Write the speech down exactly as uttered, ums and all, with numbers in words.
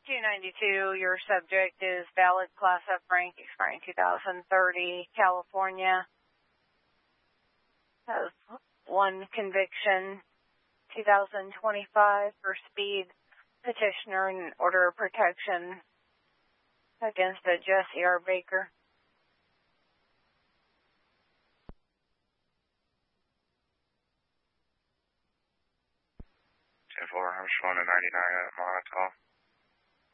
two ninety-two, your subject is valid Class F rank expiring two thousand thirty, California. Has one conviction, two thousand twenty-five for speed. Petitioner in order of protection against a Jesse R. Baker. ten four, I'm showing a ninety-nine at Montauk.